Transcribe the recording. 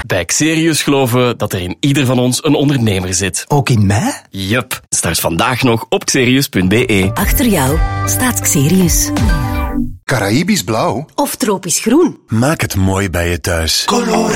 Bij Xerius geloven we dat er in ieder van ons een ondernemer zit. Ook in mij? Yup. Start vandaag nog op xerius.be. Achter jou staat Xerius. Caraïbisch blauw? Of tropisch groen. Maak het mooi bij je thuis.